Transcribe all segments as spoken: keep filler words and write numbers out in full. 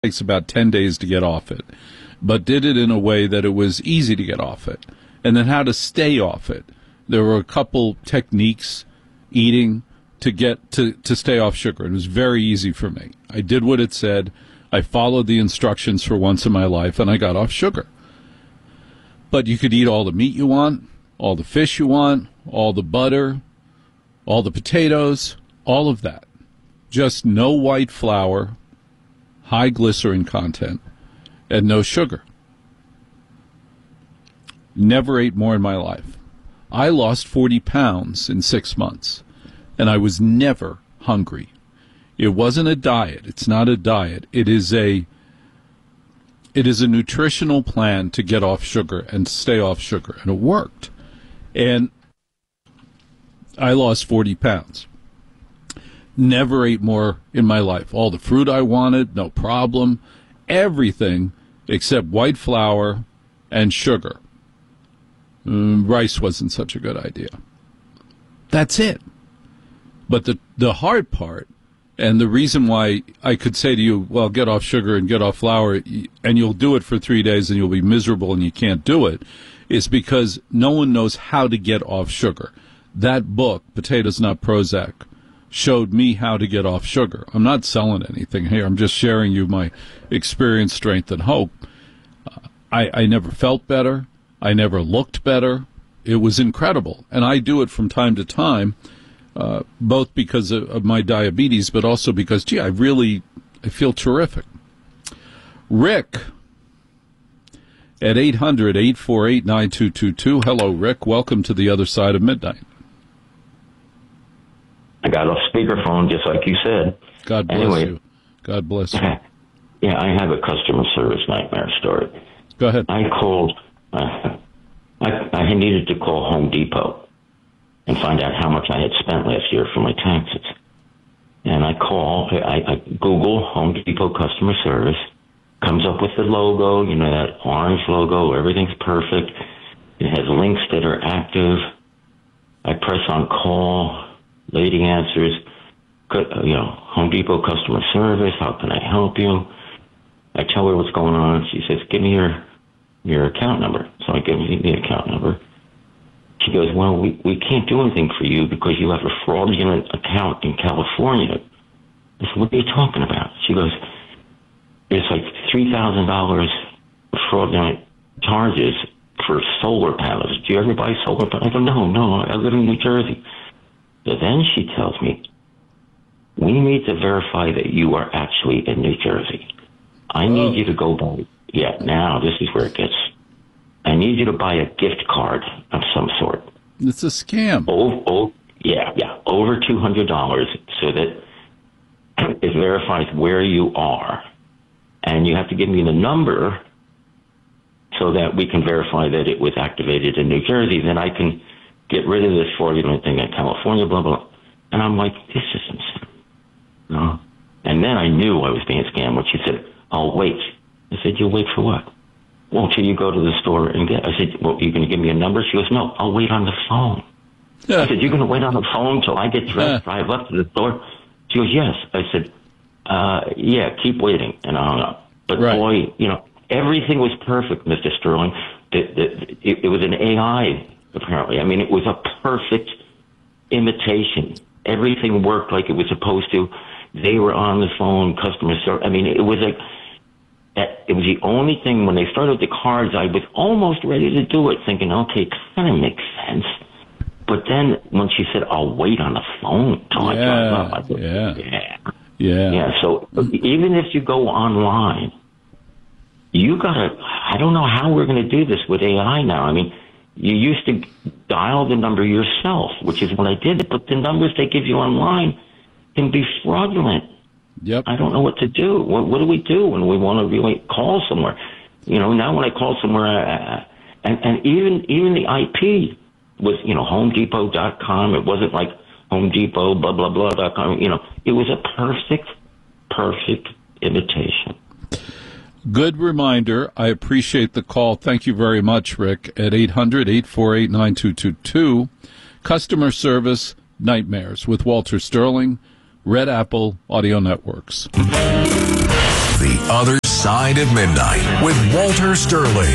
takes about ten days to get off it, but did it in a way that it was easy to get off it. And then how to stay off it. There were a couple techniques eating to get to, to stay off sugar. It was very easy for me. I did what it said. I followed the instructions for once in my life, and I got off sugar. But you could eat all the meat you want, all the fish you want, all the butter, all the potatoes, all of that. Just no white flour, high glycerin content, and no sugar. Never ate more in my life. I lost forty pounds in six months, and I was never hungry. It wasn't a diet. It's not a diet. It is a it is a nutritional plan to get off sugar and stay off sugar, and it worked. And I lost forty pounds. Never ate more in my life. All the fruit I wanted, no problem. Everything except white flour and sugar. Mm, rice wasn't such a good idea. That's it. But the the hard part, and the reason why I could say to you, well, get off sugar and get off flour, and you'll do it for three days and you'll be miserable and you can't do it, is because no one knows how to get off sugar. That book, Potatoes Not Prozac, showed me how to get off sugar. I'm not selling anything here. I'm just sharing you my experience, strength, and hope. Uh, I, I never felt better. I never looked better. It was incredible. And I do it from time to time, uh, both because of, of my diabetes, but also because, gee, I really I feel terrific. Rick at eight hundred, eight four eight, nine two two two. Hello, Rick. Welcome to the other side of midnight. I got off speakerphone just like you said. God bless anyway, you. God bless you. Yeah, I have a customer service nightmare story. Go ahead. I called, uh, I, I needed to call Home Depot and find out how much I had spent last year for my taxes. And I call, I, I Google Home Depot customer service, comes up with the logo, you know, that orange logo, everything's perfect. It has links that are active. I press on call. Lady answers, you know, Home Depot customer service, how can I help you? I tell her what's going on. She says, give me your your account number. So I give her the account number. She goes, well, we, we can't do anything for you because you have a fraudulent account in California. I said, what are you talking about? She goes, there's like three thousand dollars fraudulent charges for solar panels. Do you ever buy solar panels? I go, no, no, I live in New Jersey. So then she tells me, we need to verify that you are actually in New Jersey. I need oh. you to go buy, yeah, now this is where it gets, I need you to buy a gift card of some sort. It's a scam. Oh, oh yeah, yeah, over two hundred dollars so that it verifies where you are. And you have to give me the number so that we can verify that it was activated in New Jersey. Then I can get rid of this fraudulent thing in California, blah, blah. And I'm like, this is insane. No. And then I knew I was being scammed when she said, I'll wait. I said, you'll wait for what? Well, till you go to the store and get, I said, well, you're going to give me a number? She goes, no, I'll wait on the phone. Yeah. I said, you're going to wait on the phone till I get dressed, yeah. drive up to the store? She goes, yes. I said, uh, yeah, keep waiting. And I hung up. But right. boy, you know, everything was perfect, Mister Sterling. The, the, it, it was an A I. Apparently. I mean, it was a perfect imitation. Everything worked like it was supposed to. They were on the phone, customer service. I mean, it was like, it was the only thing when they started the cards, I was almost ready to do it, thinking, okay, kind of makes sense. But then when she said, I'll wait on the phone till yeah, I drive up, I thought, yeah. yeah. Yeah. Yeah. So even if you go online, you gotta, I don't know how we're going to do this with A I now. I mean, you used to dial the number yourself, which is what I did, but the numbers they give you online can be fraudulent. Yep. I don't know what to do. What, what do we do when we want to really call somewhere? You know, now when I call somewhere, uh, and, and even even the I P was, you know, home depot dot com. It wasn't like Home Depot, blah, blah, blah, dot com. You know, it was a perfect, perfect imitation. Good reminder. I appreciate the call. Thank you very much, Rick, at eight hundred, eight four eight, nine two two two. Customer Service Nightmares with Walter Sterling, Red Apple Audio Networks. The Other Side of Midnight with Walter Sterling.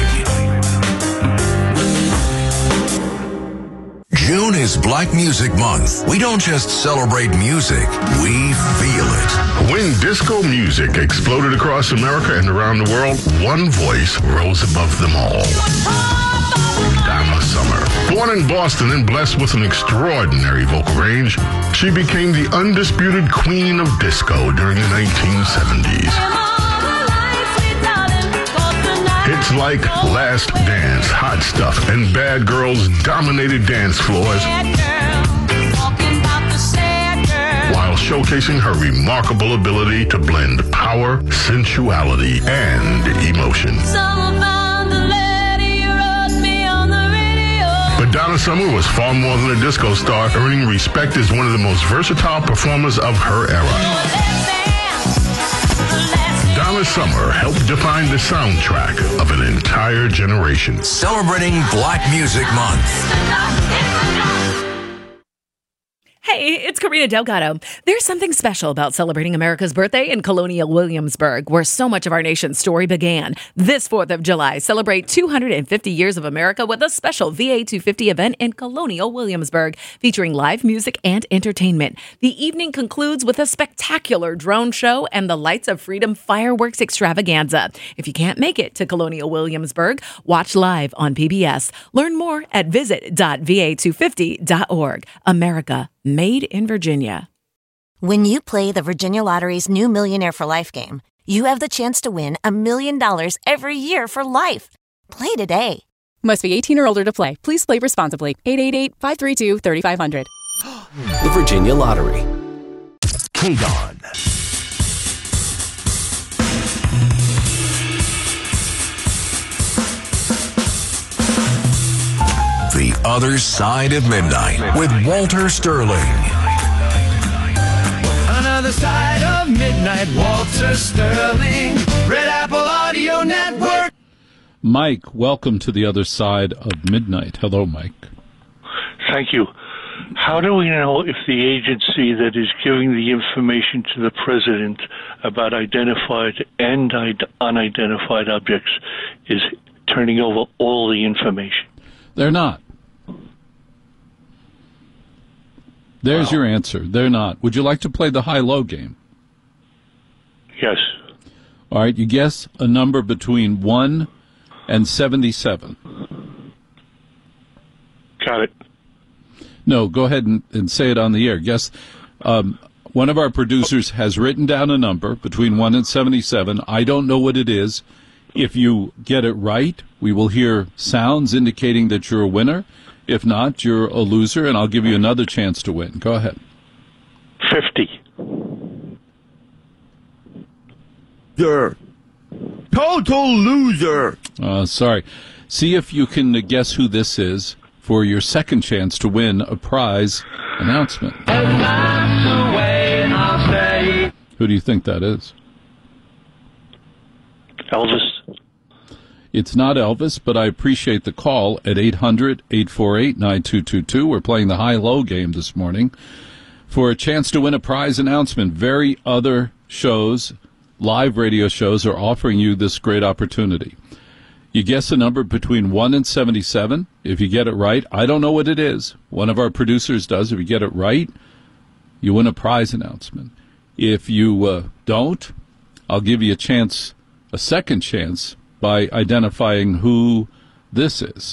June is Black Music Month. We don't just celebrate music, we feel it. When disco music exploded across America and around the world, one voice rose above them all. Donna Summer. Born in Boston and blessed with an extraordinary vocal range, she became the undisputed queen of disco during the nineteen seventies. Hits like Last Dance, Hot Stuff, and Bad Girls dominated dance floors while showcasing her remarkable ability to blend power, sensuality, and emotion. But Donna Summer was far more than a disco star, earning respect as one of the most versatile performers of her era. Donna Summer helped define the soundtrack of an entire generation. Celebrating Black Music Month. Hey, it's Karina Delgado. There's something special about celebrating America's birthday in Colonial Williamsburg, where so much of our nation's story began. This fourth of July, celebrate two hundred fifty years of America with a special V A two fifty event in Colonial Williamsburg, featuring live music and entertainment. The evening concludes with a spectacular drone show and the Lights of Freedom fireworks extravaganza. If you can't make it to Colonial Williamsburg, watch live on P B S. Learn more at visit dot v a two fifty dot org. America, made in Virginia. When you play the Virginia Lottery's new Millionaire for Life game, you have the chance to win a million dollars every year for life. Play today. Must be eighteen or older to play. Please play responsibly. eight eight eight, five three two, three five zero zero. The Virginia Lottery. K D O N. The Other Side of Midnight with Walter Sterling. Another Side of Midnight, Walter Sterling, Red Apple Audio Network. Mike, welcome to the Other Side of Midnight. Hello, Mike. Thank you. How do we know if the agency that is giving the information to the president about identified and unidentified objects is turning over all the information? They're not. There's wow. your answer. They're not. Would you like to play the high-low game? Yes. All right, you guess a number between one and seventy-seven. Got it. No, go ahead and, and say it on the air. Guess. Um, one of our producers has written down a number between one and seventy-seven. I don't know what it is. If you get it right, we will hear sounds indicating that you're a winner. If not, you're a loser, and I'll give you another chance to win. Go ahead. fifty. Loser. Total loser. Uh, sorry. See if you can guess who this is for your second chance to win a prize announcement. Who do you think that is? Elvis. It's not Elvis, but I appreciate the call at eight hundred, eight four eight, nine two two two. We're playing the high-low game this morning for a chance to win a prize announcement. Very other shows, live radio shows, are offering you this great opportunity. You guess a number between one and seventy-seven. If you get it right, I don't know what it is. One of our producers does. If you get it right, you win a prize announcement. If you uh, don't, I'll give you a chance, a second chance, by identifying who this is.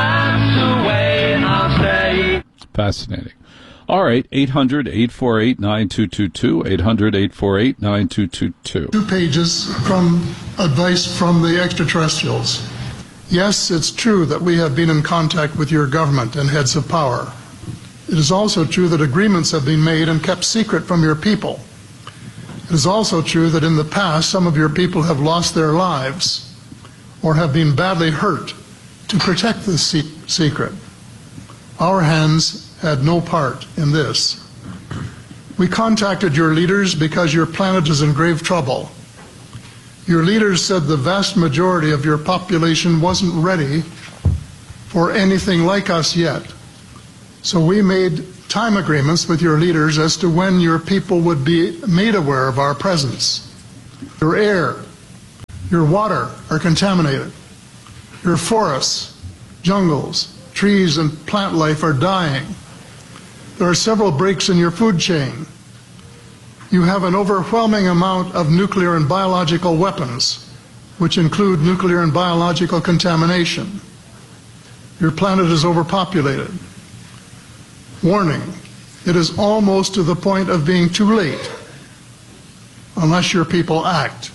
Fascinating. All right, eight hundred, eight four eight, nine two two two, eight hundred, eight four eight, nine two two two. Two pages from advice from the extraterrestrials. Yes, it's true that we have been in contact with your government and heads of power. It is also true that agreements have been made and kept secret from your people. It is also true that in the past some of your people have lost their lives or have been badly hurt to protect this secret. Our hands had no part in this. We contacted your leaders because your planet is in grave trouble. Your leaders said the vast majority of your population wasn't ready for anything like us yet. So we made time agreements with your leaders as to when your people would be made aware of our presence. Your air, your water are contaminated. Your forests, jungles, trees, and plant life are dying. There are several breaks in your food chain. You have an overwhelming amount of nuclear and biological weapons, which include nuclear and biological contamination. Your planet is overpopulated. Warning, it is almost to the point of being too late, unless your people act.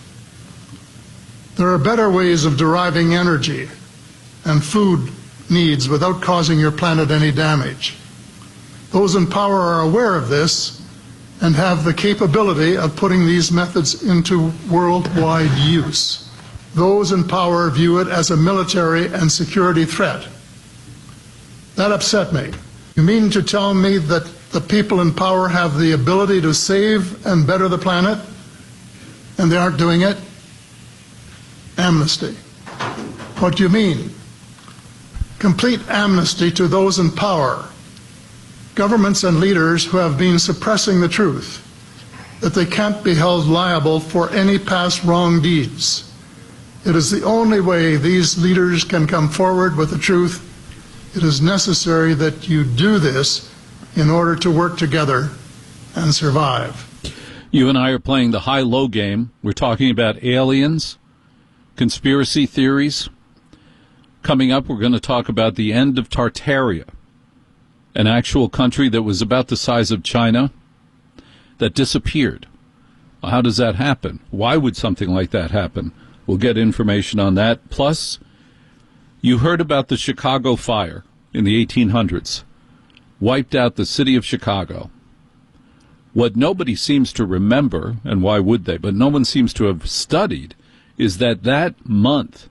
There are better ways of deriving energy and food needs without causing your planet any damage. Those in power are aware of this and have the capability of putting these methods into worldwide use. Those in power view it as a military and security threat. That upset me. You mean to tell me that the people in power have the ability to save and better the planet, and they aren't doing it? Amnesty. What do you mean? Complete amnesty to those in power, governments and leaders who have been suppressing the truth, that they can't be held liable for any past wrong deeds. It is the only way these leaders can come forward with the truth. It is necessary that you do this in order to work together and survive. You and I are playing the high-low game. We're talking about aliens, conspiracy theories. Coming up, we're going to talk about the end of Tartaria, an actual country that was about the size of China that disappeared. How does that happen? Why would something like that happen? We'll get information on that. Plus, you heard about the Chicago fire in the eighteen hundreds. Wiped out the city of Chicago. What nobody seems to remember, and why would they, but no one seems to have studied, is that that month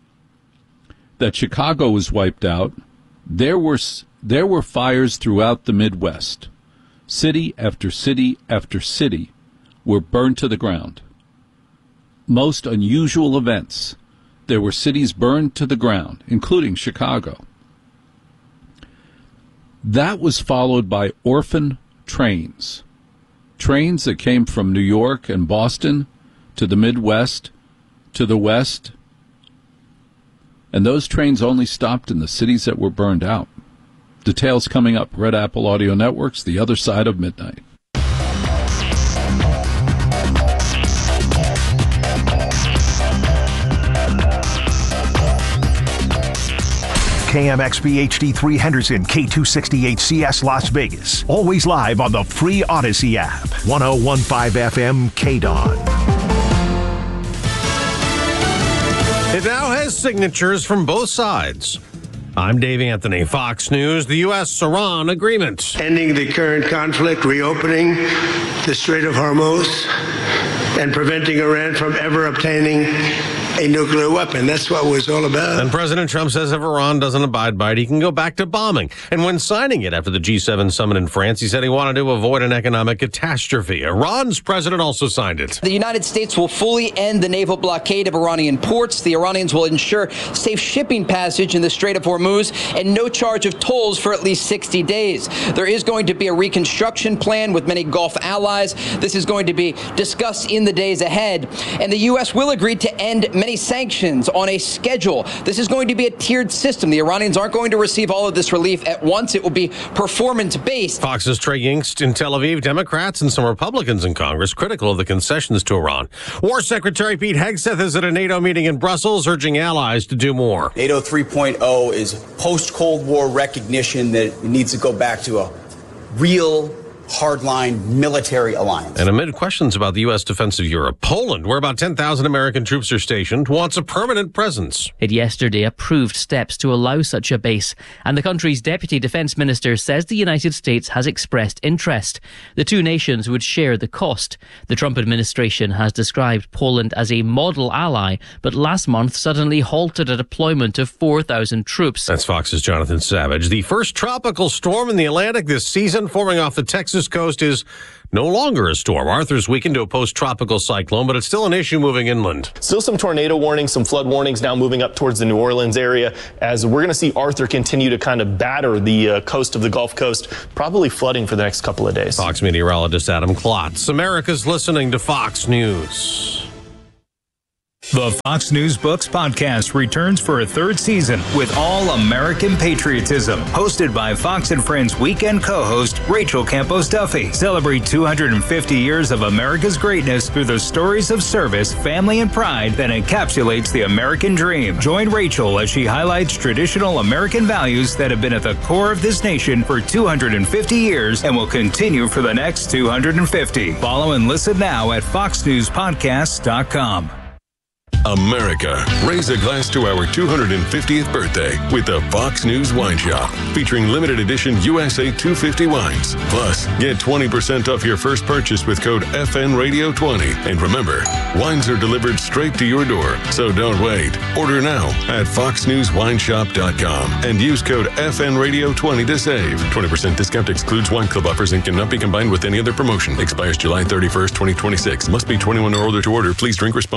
that Chicago was wiped out, there were there were fires throughout the Midwest. City after city after city were burned to the ground. Most unusual events. There were cities burned to the ground, including Chicago. That was followed by orphan trains. Trains that came from New York and Boston to the Midwest, to the West. And those trains only stopped in the cities that were burned out. Details coming up. Red Apple Audio Networks, The Other Side of Midnight. K M X B H D three Henderson, K two sixty-eight C S Las Vegas. Always live on the free Odyssey app. one oh one point five F M K D O N. It now has signatures from both sides. I'm Dave Anthony, Fox News. The U S Iran agreement. Ending the current conflict, reopening the Strait of Hormuz, and preventing Iran from ever obtaining a nuclear weapon. That's what it was all about. And President Trump says if Iran doesn't abide by it, he can go back to bombing. And when signing it after the G seven summit in France, he said he wanted to avoid an economic catastrophe. Iran's president also signed it. The United States will fully end the naval blockade of Iranian ports. The Iranians will ensure safe shipping passage in the Strait of Hormuz and no charge of tolls for at least sixty days. There is going to be a reconstruction plan with many Gulf allies. This is going to be discussed in the days ahead. And the U S will agree to end many sanctions on a schedule. This is going to be a tiered system. The Iranians aren't going to receive all of this relief at once. It will be performance-based. Fox's Trey Yingst in Tel Aviv. Democrats and some Republicans in Congress critical of the concessions to Iran. War Secretary Pete Hegseth is at a NATO meeting in Brussels, urging allies to do more. NATO three point oh is post-Cold War recognition that it needs to go back to a real hardline military alliance. And amid questions about the U S defense of Europe, Poland, where about ten thousand American troops are stationed, wants a permanent presence. It yesterday approved steps to allow such a base, and the country's deputy defense minister says the United States has expressed interest. The two nations would share the cost. The Trump administration has described Poland as a model ally, but last month suddenly halted a deployment of four thousand troops. That's Fox's Jonathan Savage. The first tropical storm in the Atlantic this season, forming off the Texas coast, is no longer a storm. Arthur's weakened to a post-tropical cyclone, but it's still an issue moving inland. Still some tornado warnings, some flood warnings now moving up towards the New Orleans area, as we're going to see Arthur continue to kind of batter the uh, coast of the Gulf Coast, probably flooding for the next couple of days. Fox meteorologist Adam Klotz. America's listening to Fox News. The Fox News Books podcast returns for a third season with All American Patriotism, hosted by Fox and Friends weekend co-host Rachel Campos Duffy. Celebrate two hundred fifty years of America's greatness through the stories of service, family, and pride that encapsulates the American dream. Join Rachel as she highlights traditional American values that have been at the core of this nation for two hundred fifty years and will continue for the next two hundred fifty. Follow and listen now at fox news podcasts dot com. America, raise a glass to our two hundred fiftieth birthday with the Fox News Wine Shop, featuring limited edition U S A two fifty wines. Plus, get twenty percent off your first purchase with code F N Radio twenty. And remember, wines are delivered straight to your door, so don't wait. Order now at fox news wine shop dot com and use code F N Radio twenty to save. twenty percent discount excludes wine club offers and cannot be combined with any other promotion. Expires July thirty-first, twenty twenty-six. Must be twenty-one or older to order. Please drink responsibly.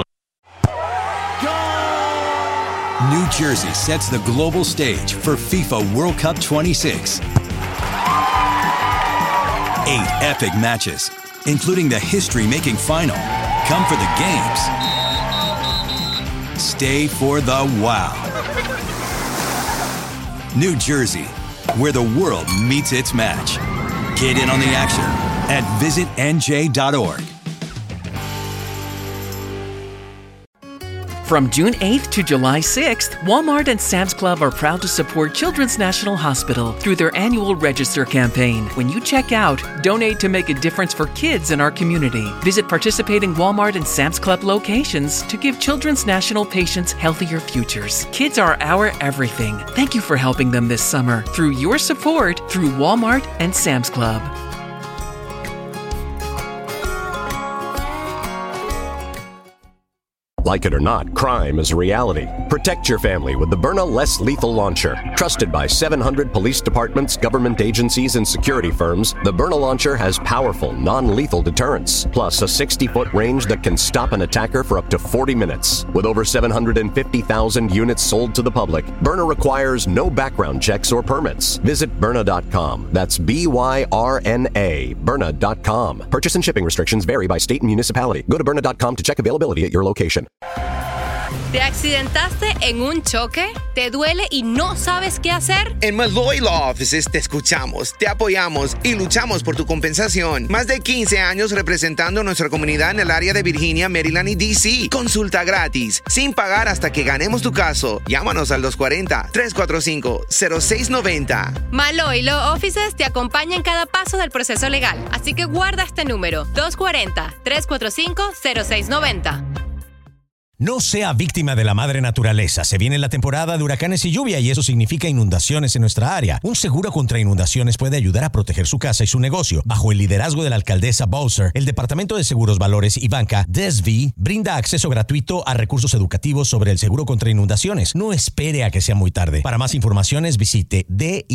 New Jersey sets the global stage for FIFA World Cup twenty-six. Eight epic matches, including the history-making final. Come for the games. Stay for the wow. New Jersey, where the world meets its match. Get in on the action at visit N J dot org. From June eighth to July sixth, Walmart and Sam's Club are proud to support Children's National Hospital through their annual Register campaign. When you check out, donate to make a difference for kids in our community. Visit participating Walmart and Sam's Club locations to give Children's National patients healthier futures. Kids are our everything. Thank you for helping them this summer through your support through Walmart and Sam's Club. Like it or not, crime is a reality. Protect your family with the Byrna Less Lethal Launcher. Trusted by seven hundred police departments, government agencies, and security firms, the Byrna Launcher has powerful, non-lethal deterrence, plus a sixty-foot range that can stop an attacker for up to forty minutes. With over seven hundred fifty thousand units sold to the public, Byrna requires no background checks or permits. Visit Byrna dot com. That's B Y R N A, Byrna dot com. Purchase and shipping restrictions vary by state and municipality. Go to Byrna dot com to check availability at your location. ¿Te accidentaste en un choque? ¿Te duele y no sabes qué hacer? En Malloy Law Offices te escuchamos, te apoyamos y luchamos por tu compensación. Más de quince años representando a nuestra comunidad en el área de Virginia, Maryland y D C. Consulta gratis, sin pagar hasta que ganemos tu caso. Llámanos al dos cuatro cero, tres cuatro cinco, cero seis nueve cero. Malloy Law Offices te acompaña en cada paso del proceso legal. Así que guarda este número, dos cuatro cero, tres cuatro cinco, cero seis nueve cero. No sea víctima de la madre naturaleza. Se viene la temporada de huracanes y lluvia y eso significa inundaciones en nuestra área. Un seguro contra inundaciones puede ayudar a proteger su casa y su negocio. Bajo el liderazgo de la alcaldesa Bowser, el Departamento de Seguros, Valores y Banca, D S V, brinda acceso gratuito a recursos educativos sobre el seguro contra inundaciones. No espere a que sea muy tarde. Para más informaciones visite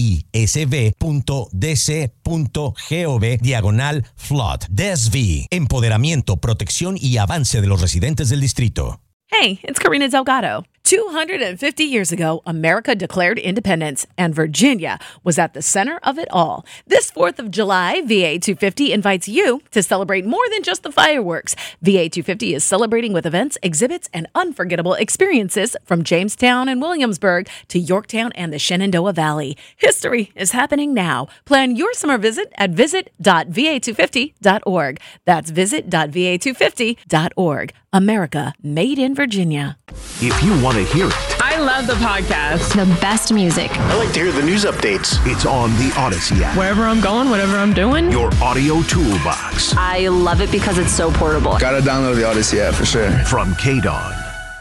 disv punto d c punto gov diagonal flood. D S V, empoderamiento, protección y avance de los residentes del distrito. Hey, it's Karina Delgado. two hundred fifty years ago, America declared independence, and Virginia was at the center of it all. This fourth of July, V A two fifty invites you to celebrate more than just the fireworks. V A two fifty is celebrating with events, exhibits, and unforgettable experiences from Jamestown and Williamsburg to Yorktown and the Shenandoah Valley. History is happening now. Plan your summer visit at visit dot v a two fifty dot org. That's visit dot v a two fifty dot org. America made in Virginia. If you want to hear it, I love the podcast. The best music. I like to hear the news updates. It's on the Odyssey app. Wherever I'm going, whatever I'm doing. Your audio toolbox. I love it because it's so portable. Gotta download the Odyssey app for sure. From K D O N.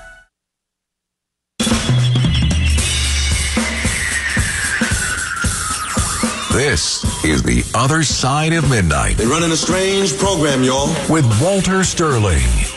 This is The Other Side of Midnight. They're running a strange program, y'all. With Walter Sterling.